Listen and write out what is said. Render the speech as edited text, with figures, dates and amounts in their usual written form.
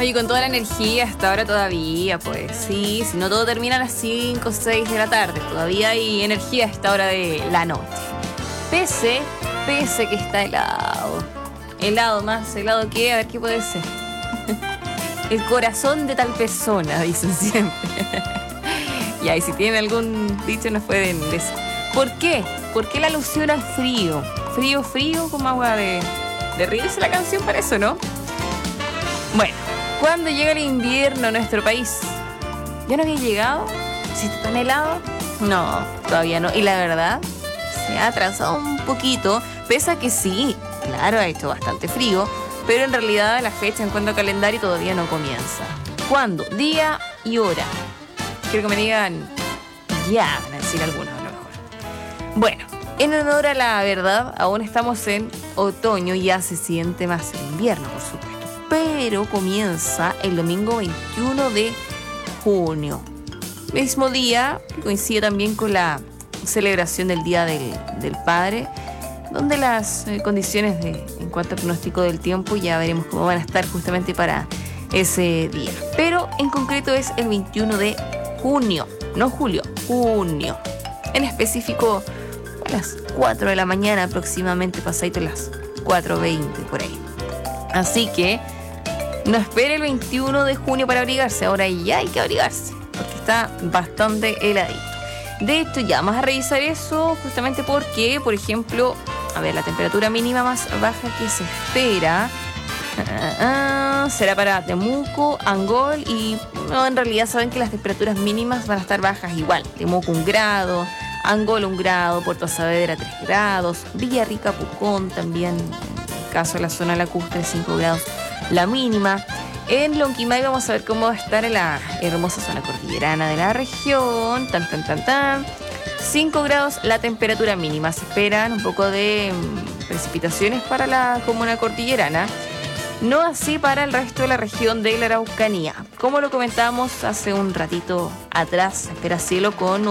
Oye, con toda la energía hasta ahora todavía, pues sí, si no todo termina a las 5 o 6 de la tarde, todavía hay energía a esta hora de la noche. Pese que está helado. Helado, más helado que, a ver qué puede ser. El corazón de tal persona, dicen siempre. Y si tienen algún dicho nos pueden decir. ¿Por qué? ¿Por qué la alusión al frío? Frío, como agua de río, es la canción para eso, ¿no? Bueno, ¿cuándo llega el invierno a nuestro país? ¿Ya no había llegado? ¿Si está tan helado? No, todavía no. Y la verdad, se ha atrasado un poquito, pese a que sí, claro, ha hecho bastante frío, pero en realidad la fecha en cuanto a calendario todavía no comienza. ¿Cuándo? Día y hora. Quiero que me digan ya, van a decir algunos a lo mejor. Bueno, en honor a la verdad, aún estamos en otoño y ya se siente más el invierno, por supuesto. Pero comienza el domingo 21 de junio. Mismo día que coincide también con la celebración del Día del Padre, donde las condiciones en cuanto al pronóstico del tiempo ya veremos cómo van a estar justamente para ese día. Pero en concreto es el 21 de junio, no julio, junio. En específico a las 4 de la mañana aproximadamente, pasadito las 4:20 por ahí. Así que no espere el 21 de junio para abrigarse, ahora ya hay que abrigarse, porque está bastante heladito. De hecho, ya vamos a revisar eso justamente porque, por ejemplo, a ver, la temperatura mínima más baja que se espera será para Temuco, Angol y no, en realidad saben que las temperaturas mínimas van a estar bajas igual. Temuco 1 grado, Angol 1 grado, Puerto Saavedra 3 grados, Villarrica, Pucón también, en el caso de la zona lacustre 5 grados la mínima. En Lonquimay vamos a ver cómo va a estar en la hermosa zona cordillerana de la región. 5 grados la temperatura mínima. Se esperan un poco de precipitaciones para la comuna cordillerana. No así para el resto de la región de la Araucanía. Como lo comentábamos hace un ratito atrás, se espera cielo con